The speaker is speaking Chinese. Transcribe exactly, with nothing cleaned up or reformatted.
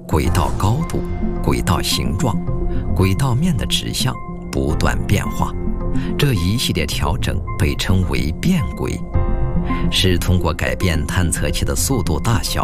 轨道高度、轨道形状、轨道面的指向不断变化，这一系列调整被称为变轨，是通过改变探测器的速度大小